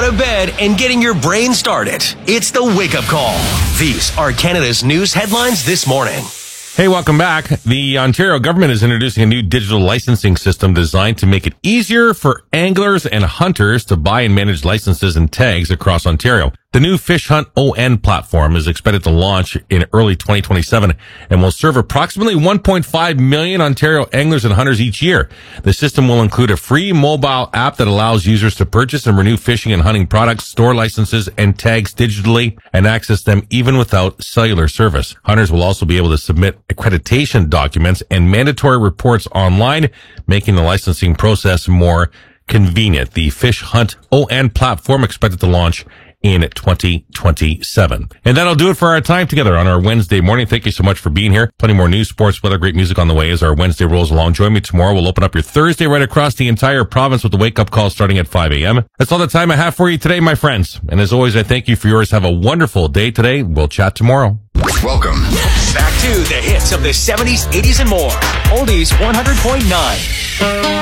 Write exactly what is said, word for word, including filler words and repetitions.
out of bed and getting your brain started. It's the Wake Up Call. These are Canada's news headlines this morning. Hey, welcome back. The Ontario government is introducing a new digital licensing system designed to make it easier for anglers and hunters to buy and manage licenses and tags across Ontario. The new Fish Hunt O N platform is expected to launch in early twenty twenty-seven and will serve approximately one point five million Ontario anglers and hunters each year. The system will include a free mobile app that allows users to purchase and renew fishing and hunting products, store licenses and tags digitally, and access them even without cellular service. Hunters will also be able to submit accreditation documents and mandatory reports online, making the licensing process more convenient. The Fish Hunt O N platform expected to launch in twenty twenty-seven. And that'll do it for our time together on our Wednesday morning. Thank you so much for being here. Plenty more news, sports, weather, great music on the way as our Wednesday rolls along. Join me tomorrow. We'll open up your Thursday right across the entire province with the wake-up call starting at five a.m. That's all the time I have for you today, my friends. And as always, I thank you for yours. Have a wonderful day today. We'll chat tomorrow. Welcome back to the hits of the seventies, eighties, and more. Oldies one hundred point nine.